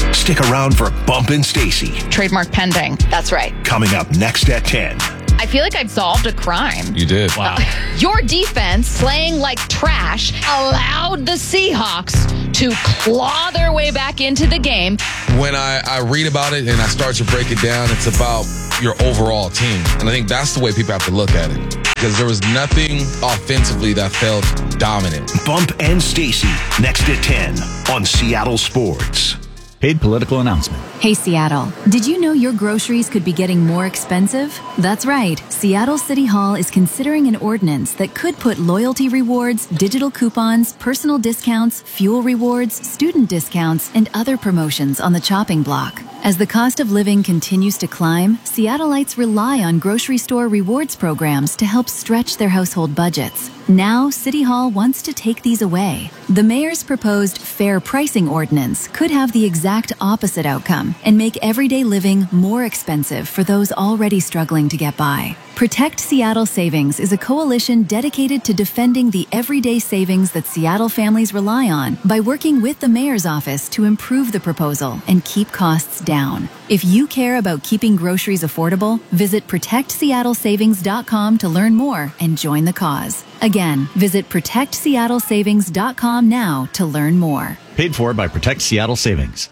Stick around for Bump and Stacy. Trademark pending. That's right. Coming up next at 10. I feel like I've solved a crime. You did. Wow. Your defense, playing like trash, allowed the Seahawks to claw their way back into the game. When I read about it and I start to break it down, it's about your overall team. And I think that's the way people have to look at it. Because there was nothing offensively that felt dominant. Bump and Stacy, next at 10 on Seattle Sports. Paid political announcement. Hey, Seattle. Did you know your groceries could be getting more expensive? That's right. Seattle City Hall is considering an ordinance that could put loyalty rewards, digital coupons, personal discounts, fuel rewards, student discounts, and other promotions on the chopping block. As the cost of living continues to climb, Seattleites rely on grocery store rewards programs to help stretch their household budgets. Now, City Hall wants to take these away. The mayor's proposed fair pricing ordinance could have the exact opposite outcome and make everyday living more expensive for those already struggling to get by. Protect Seattle Savings is a coalition dedicated to defending the everyday savings that Seattle families rely on by working with the mayor's office to improve the proposal and keep costs down. If you care about keeping groceries affordable, visit protectseattlesavings.com to learn more and join the cause. Again, visit protectseattlesavings.com now to learn more. Paid for by Protect Seattle Savings.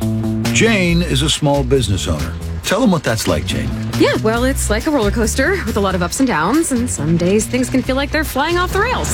Jane is a small business owner. Tell them what that's like, Jane. Yeah, well, it's like a roller coaster with a lot of ups and downs, and some days things can feel like they're flying off the rails.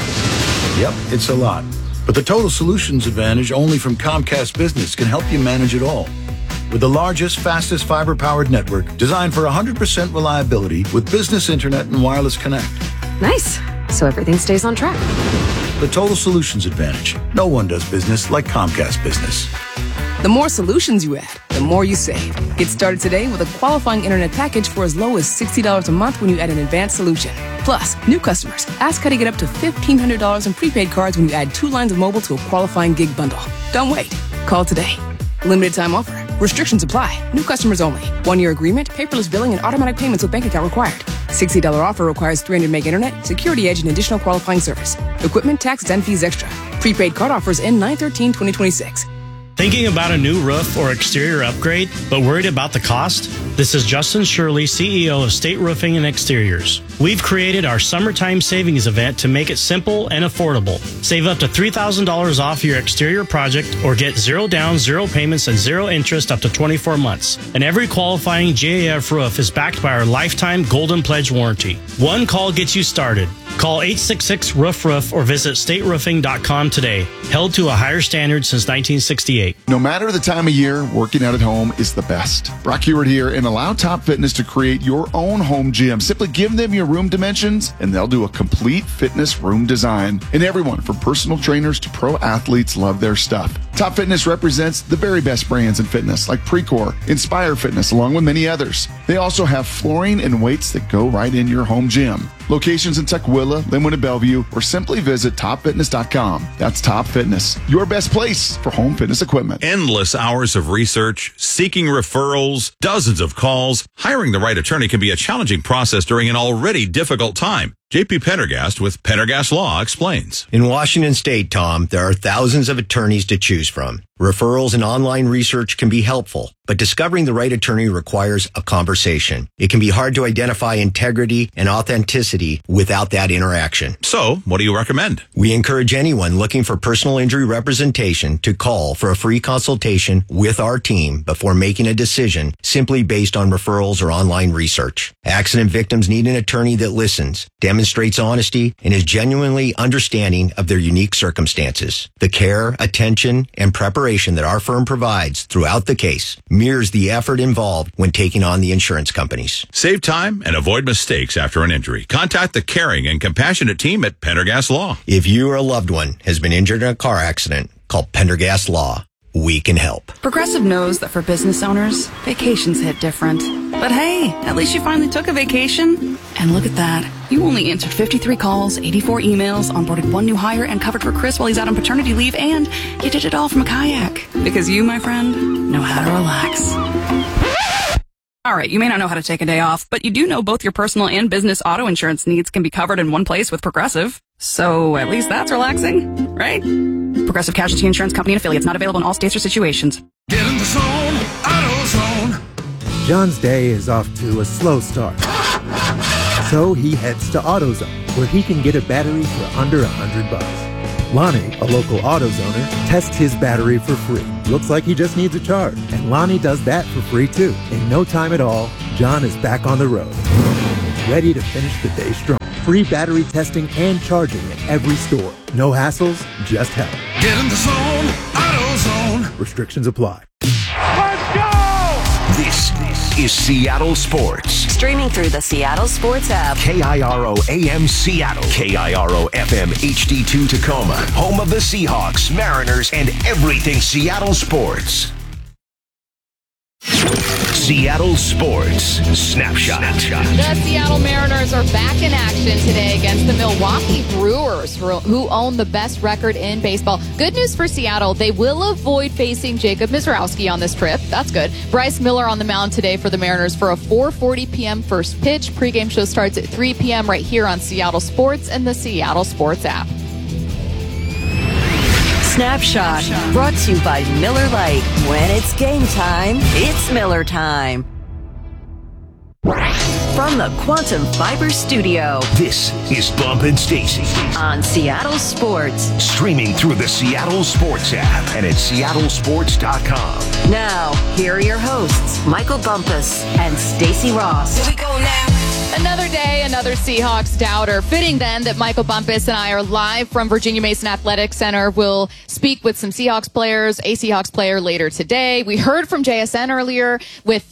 Yep, it's a lot. But the Total Solutions Advantage only from Comcast Business can help you manage it all. With the largest, fastest fiber-powered network designed for 100% reliability with business internet and wireless connect. Nice. So everything stays on track. The Total Solutions Advantage. No one does business like Comcast Business. The more solutions you add, the more you save. Get started today with a qualifying internet package for as low as $60 a month when you add an advanced solution. Plus, new customers, ask how to get up to $1,500 in prepaid cards when you add 2 lines of mobile to a qualifying gig bundle. Don't wait. Call today. Limited time offer. Restrictions apply. New customers only. 1-year agreement, paperless billing, and automatic payments with bank account required. $60 offer requires 300 meg internet, security edge, and additional qualifying service. Equipment, taxes, and fees extra. Prepaid card offers end 9/13/2026. Thinking about a new roof or exterior upgrade, but worried about the cost? This is Justin Shirley, CEO of State Roofing and Exteriors. We've created our summertime savings event to make it simple and affordable. Save up to $3,000 off your exterior project or get 0 down, 0 payments, and 0 interest up to 24 months. And every qualifying GAF roof is backed by our lifetime Golden Pledge warranty. One call gets you started. Call 866-ROOF-ROOF or visit stateroofing.com today. Held to a higher standard since 1968. No matter the time of year, working out at home is the best. Brock Heward here, and allow Top Fitness to create your own home gym. Simply give them your room dimensions, and they'll do a complete fitness room design. And everyone, from personal trainers to pro athletes, love their stuff. Top Fitness represents the very best brands in fitness, like Precor, Inspire Fitness, along with many others. They also have flooring and weights that go right in your home gym. Locations in Tukwila, Linwood, and Bellevue, or simply visit topfitness.com. That's Top Fitness, your best place for home fitness equipment. Endless hours of research, seeking referrals, dozens of calls. Hiring the right attorney can be a challenging process during an already difficult time. JP Pendergast with Pendergast Law explains. In Washington State, Tom, there are thousands of attorneys to choose from. Referrals and online research can be helpful, but discovering the right attorney requires a conversation. It can be hard to identify integrity and authenticity without that interaction. So, what do you recommend? We encourage anyone looking for personal injury representation to call for a free consultation with our team before making a decision simply based on referrals or online research. Accident victims need an attorney that listens, demonstrates honesty, and is genuinely understanding of their unique circumstances. The care, attention, and preparation that our firm provides throughout the case mirrors the effort involved when taking on the insurance companies. Save time and avoid mistakes after an injury. Contact the caring and compassionate team at Pendergast Law. If you or a loved one has been injured in a car accident, call Pendergast Law. We can help. Progressive knows that for business owners, vacations hit different. But hey, at least you finally took a vacation. And look at that. You only answered 53 calls, 84 emails, onboarded 1 new hire, and covered for Chris while he's out on paternity leave, and you did it all from a kayak. Because you, my friend, know how to relax. All right, you may not know how to take a day off, but you do know both your personal and business auto insurance needs can be covered in one place with Progressive. So at least that's relaxing, right? Progressive Casualty Insurance Company and affiliates, not available in all states or situations. Get in the zone, AutoZone. John's day is off to a slow start. So he heads to AutoZone, where he can get a battery for under $100. Lonnie, a local AutoZoner, tests his battery for free. Looks like he just needs a charge. And Lonnie does that for free too. In no time at all, John is back on the road, ready to finish the day strong. Free battery testing and charging at every store. No hassles, just help. Get in the zone, AutoZone. Restrictions apply. Let's go! This is Seattle Sports. Streaming through the Seattle Sports app. KIRO AM Seattle. KIRO FM HD2 Tacoma. Home of the Seahawks, Mariners, and everything Seattle sports. Seattle Sports Snapshot. The Seattle Mariners are back in action today against the Milwaukee Brewers, who own the best record in baseball. Good news for Seattle, they will avoid facing Jacob Mizrowski on this trip. That's good. Bryce Miller on the mound today for the Mariners for a 4:40 p.m. first pitch. Pre-game show starts at 3 p.m. right here on Seattle Sports and the Seattle Sports app. Snapshot, brought to you by Miller Lite. When it's game time, it's Miller time. From the Quantum Fiber Studio. This is Bump and Stacy on Seattle Sports. Streaming through the Seattle Sports app and at seattlesports.com. Now, here are your hosts, Michael Bumpus and Stacy Ross. Here we go now. Another day, another Seahawks doubter. Fitting then that Michael Bumpus and I are live from Virginia Mason Athletic Center. We'll speak with some Seahawks players, a Seahawks player later today. We heard from JSN earlier with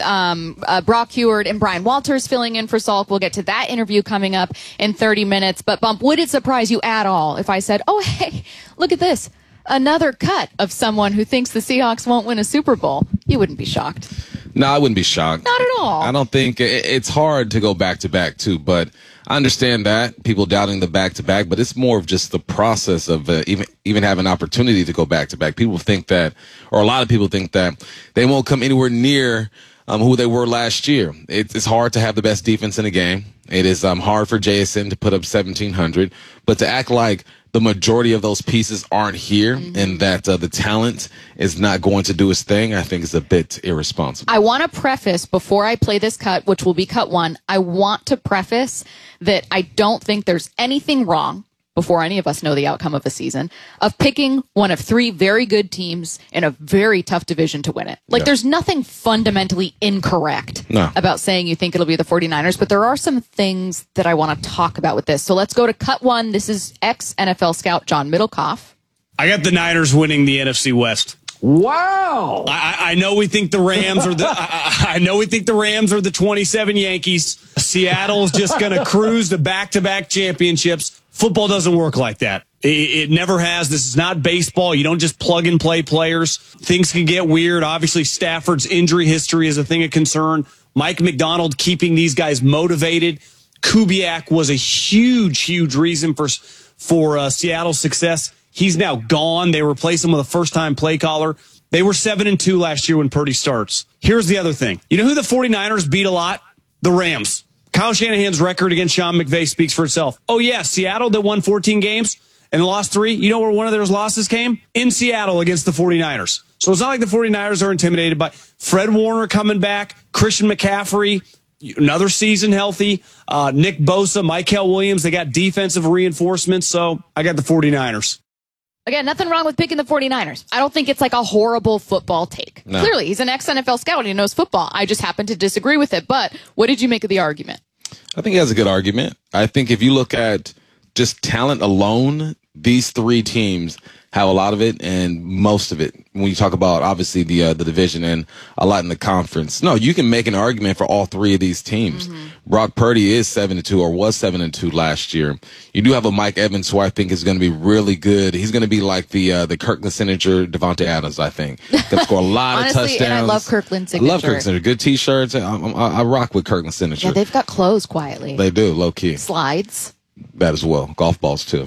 Brock Huard and Brian Walters filling in for Salk. We'll get to that interview coming up in 30 minutes. But Bump, would it surprise you at all if I said, oh, hey, look at this, another cut of someone who thinks the Seahawks won't win a Super Bowl? You wouldn't be shocked. No, I wouldn't be shocked. Not at all. I don't think it's hard to go back-to-back, too, but I understand that, people doubting the back-to-back, but it's more of just the process of even having an opportunity to go back-to-back. People think that, or a lot of people think that, they won't come anywhere near who they were last year. It's hard to have the best defense in the game. It is hard for JSN to put up 1,700, but to act like the majority of those pieces aren't here and that the talent is not going to do its thing, I think is a bit irresponsible. I want to preface, before I play this cut, which will be cut one, I want to preface that I don't think there's anything wrong, before any of us know the outcome of a season, of picking one of three very good teams in a very tough division to win it. Like, there's nothing fundamentally incorrect about saying you think it'll be the 49ers, but there are some things that I want to talk about with this. So let's go to cut one. This is ex-NFL scout John Middlecoff. I got the Niners winning the NFC West. Wow! I know we think the Rams are I know we think the Rams are the 27 Yankees. Seattle's just going to cruise to back-to-back championships. Football doesn't work like that. It never has. This is not baseball. You don't just plug and play players. Things can get weird. Obviously, Stafford's injury history is a thing of concern. Mike McDonald keeping these guys motivated. Kubiak was a huge reason for Seattle's success. He's now gone. They replaced him with a first-time play caller. They were 7-2 last year when Purdy starts. Here's the other thing. You know who the 49ers beat a lot? The Rams. Kyle Shanahan's record against Sean McVay speaks for itself. Oh, yeah, Seattle that won 14 games and lost 3. You know where one of those losses came? In Seattle against the 49ers. So it's not like the 49ers are intimidated by Fred Warner coming back, Christian McCaffrey, another season healthy, Nick Bosa, Mykel Williams. They got defensive reinforcements, so I got the 49ers. Again, nothing wrong with picking the 49ers. I don't think it's like a horrible football take. No. Clearly, he's an ex-NFL scout and he knows football. I just happen to disagree with it. But what did you make of the argument? I think he has a good argument. I think if you look at just talent alone, these three teams have a lot of it and most of it. When you talk about, obviously, the division and a lot in the conference. No, you can make an argument for all three of these teams. Brock Purdy is 7-2 or was 7-2 last year. You do have a Mike Evans who I think is going to be really good. He's going to be like the Kirkland signature Devontae Adams, I think. Going to score a lot Honestly, of touchdowns. And I love Kirkland's signature. I love Kirkland's signature. Good T-shirts. I rock with Kirkland's signature. Yeah, they've got clothes quietly. They do, low-key. Slides. That as well. Golf balls, too.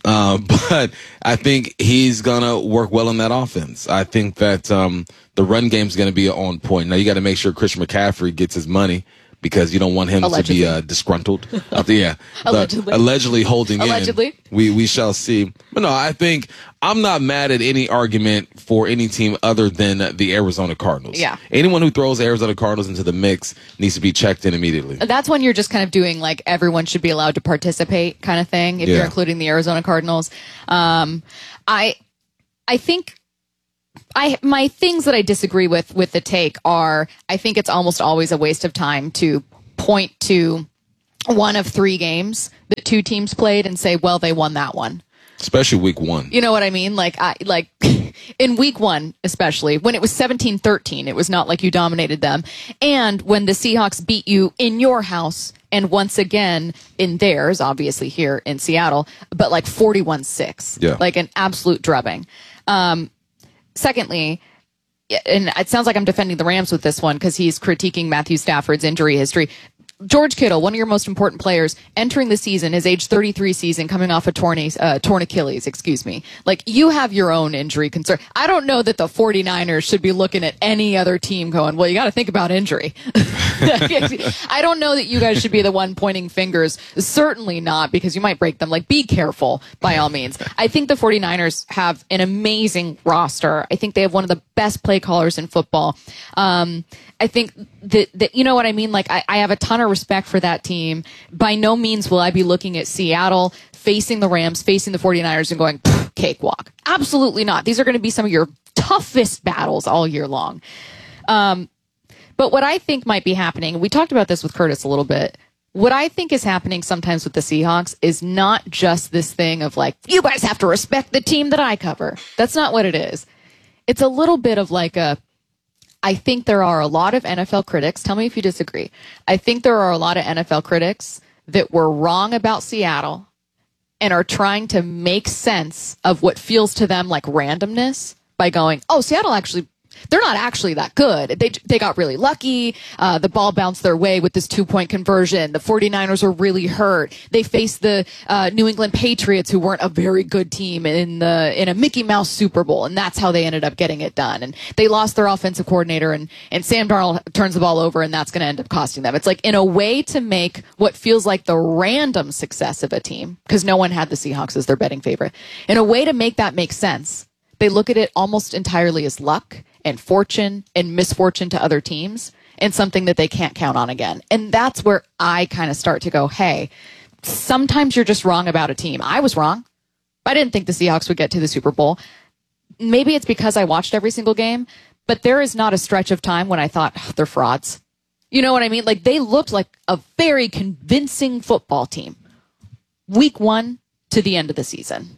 But I think he's going to work well in that offense. I think that the run game is going to be on point. Now, you got to make sure Christian McCaffrey gets his money. because you don't want him to be disgruntled. Allegedly holding in. We shall see. But no, I think I'm not mad at any argument for any team other than the Arizona Cardinals. Yeah. Anyone who throws the Arizona Cardinals into the mix needs to be checked in immediately. That's when you're just kind of doing like everyone should be allowed to participate kind of thing if you're including the Arizona Cardinals. I think my things that I disagree with the take are, I think it's almost always a waste of time to point to one of 3 games that 2 teams played and say, well, they won that one. Especially week 1. You know what I mean? Like in week 1, especially when it was 17-13, it was not like you dominated them. And when the Seahawks beat you in your house, and once again in theirs, obviously here in Seattle, but like 41-6, like an absolute drubbing. Secondly, and it sounds like I'm defending the Rams with this one because he's critiquing Matthew Stafford's injury history. George Kittle, one of your most important players, entering the season, his age 33 season, coming off a torn Achilles, excuse me. Like, you have your own injury concern. I don't know that the 49ers should be looking at any other team going, well, you got to think about injury. I don't know that you guys should be the one pointing fingers. Certainly not, because you might break them. Like, be careful, by all means. I think the 49ers have an amazing roster. I think they have one of the best play callers in football. I think that you know what I mean? Like, I have a ton of respect for that team. By no means will I be looking at Seattle facing the Rams, facing the 49ers and going, cakewalk. Absolutely not. These are going to be some of your toughest battles all year long. But what I think might be happening, we talked about this with Curtis a little bit, what I think is happening sometimes with the Seahawks is not just this thing of like, you guys have to respect the team that I cover. That's not what it is. It's a little bit of like I think there are a lot of NFL critics. Tell me if you disagree. I think there are a lot of NFL critics that were wrong about Seattle and are trying to make sense of what feels to them like randomness by going, oh, Seattle actually, they're not actually that good. They got really lucky. The ball bounced their way with this 2-point conversion. The 49ers were really hurt. They faced the New England Patriots, who weren't a very good team in a Mickey Mouse Super Bowl, and that's how they ended up getting it done. And they lost their offensive coordinator, and Sam Darnold turns the ball over, and that's going to end up costing them. It's like in a way to make what feels like the random success of a team, because no one had the Seahawks as their betting favorite, in a way to make that make sense, they look at it almost entirely as luck and fortune and misfortune to other teams and something that they can't count on again. And that's where I kind of start to go, hey, sometimes you're just wrong about a team. I was wrong. I didn't think the Seahawks would get to the Super Bowl. Maybe it's because I watched every single game, but there is not a stretch of time when I thought, oh, they're frauds. You know what I mean? Like, they looked like a very convincing football team. Week 1 to the end of the season.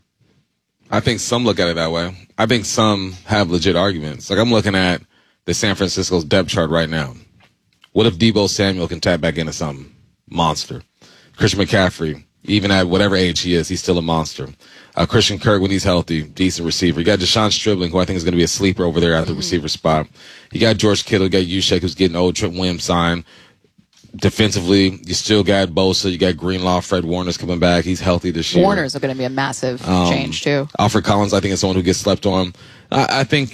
I think some look at it that way. I think some have legit arguments. Like, I'm looking at the San Francisco's depth chart right now. What if Deebo Samuel can tap back into something? Monster. Christian McCaffrey, even at whatever age he is, he's still a monster. Christian Kirk, when he's healthy, decent receiver. You got Deshaun Stribling, who I think is going to be a sleeper over there at the receiver spot. You got George Kittle, you got Juszczyk, who's getting old. Trent Williams signed. Defensively, you still got Bosa, you got Greenlaw, Fred Warner's coming back. He's healthy this year. Warner's going to be a massive change, too. Alfred Collins, I think, is someone who gets slept on. I think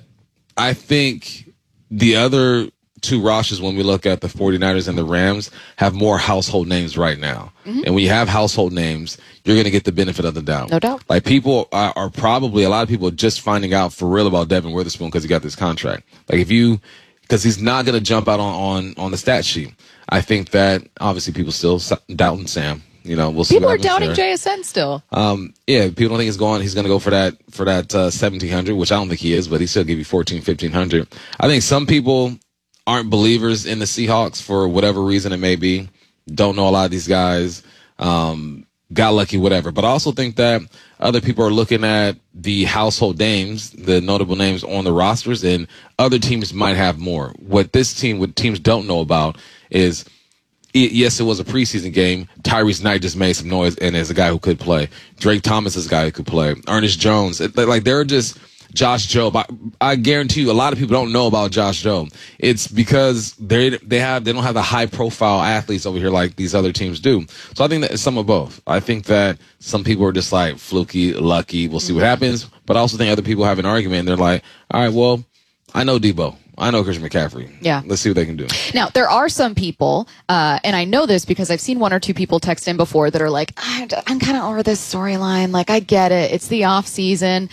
the other 2 rosters, when we look at the 49ers and the Rams, have more household names right now. Mm-hmm. And when you have household names, you're going to get the benefit of the doubt. No doubt. Like, people are probably, a lot of people are just finding out for real about Devin Witherspoon because he got this contract. Like, because he's not going to jump out on the stat sheet. I think that obviously people still doubting Sam. You know, we'll see. People are doubting JSN still. Yeah, people don't think he's going to go for that 1,700, which I don't think he is, but he still give you 1,500. I think some people aren't believers in the Seahawks for whatever reason it may be. Don't know a lot of these guys. Got lucky, whatever. But I also think that other people are looking at the household names, the notable names on the rosters, and other teams might have more. What teams don't know about is, yes, it was a preseason game. Tyrese Knight just made some noise and is a guy who could play. Drake Thomas is a guy who could play. Ernest Jones. They're just Josh Jobe. I guarantee you a lot of people don't know about Josh Jobe. It's because they don't have the high profile athletes over here like these other teams do. So I think that it's some of both. I think that some people are just like fluky, lucky. We'll see what happens. But I also think other people have an argument and they're like, all right, well, I know Deebo. I know Christian McCaffrey. Yeah. Let's see what they can do. Now, there are some people, and I know this because I've seen one or two people text in before that are like, I'm kind of over this storyline. Like, I get it. It's the off season.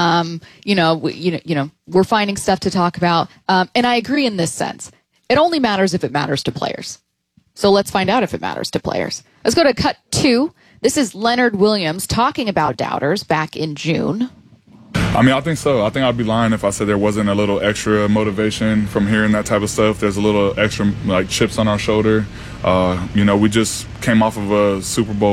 We're finding stuff to talk about. And I agree in this sense. It only matters if it matters to players. So let's find out if it matters to players. Let's go to cut 2. This is Leonard Williams talking about doubters back in June. I mean, I think so. I think I'd be lying if I said there wasn't a little extra motivation from hearing that type of stuff. There's a little extra, like, chips on our shoulder. We just came off of a Super Bowl